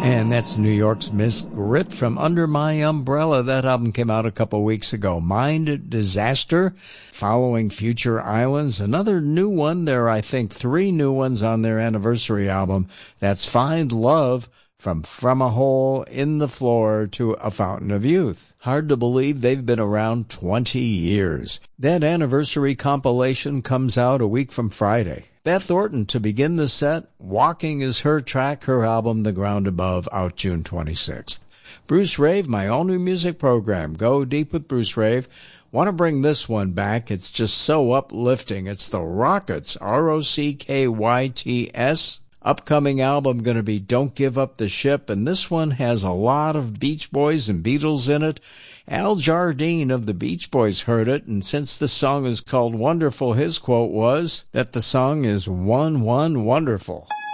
And that's New York's Miss Grit from Under My Umbrella. That album came out a couple weeks ago. Mind Disaster, following Future Islands. Another new one. There are, I think, 3 new ones on their anniversary album. That's Find Love, from a Hole in the Floor to A Fountain of Youth. Hard to believe they've been around 20 years. That anniversary compilation comes out a week from Friday. Beth Orton to begin the set. Walking is her track, her album, The Ground Above, out June 26th. Bruce Rave, my all-new music program. Go deep with Bruce Rave. Want to bring this one back. It's just so uplifting. It's the Rockets, Rockyts. Upcoming album going to be Don't Give Up the Ship, and this one has a lot of Beach Boys and Beatles in it. Al Jardine of the Beach Boys heard it, and since the song is called Wonderful, his quote was that the song is one wonderful.